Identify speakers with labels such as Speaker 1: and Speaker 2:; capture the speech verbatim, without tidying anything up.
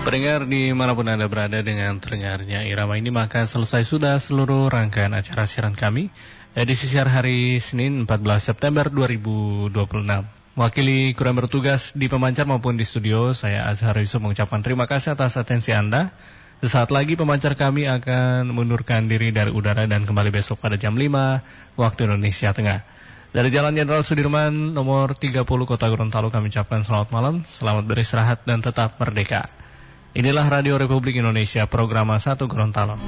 Speaker 1: Pendengar dimanapun Anda berada, dengan terdengarnya irama ini maka selesai sudah seluruh rangkaian acara siaran kami edisi siar hari Senin empat belas September dua ribu dua puluh enam. Mewakili kru yang bertugas di pemancar maupun di studio, saya Azhar Yusuf mengucapkan terima kasih atas atensi Anda. Sesaat lagi pemancar kami akan mundurkan diri dari udara dan kembali besok pada jam lima waktu Indonesia Tengah. Dari Jalan Jenderal Sudirman nomor tiga puluh Kota Gorontalo kami ucapkan selamat malam, selamat beristirahat dan tetap merdeka. Inilah Radio Republik Indonesia, program satu Gorontalo.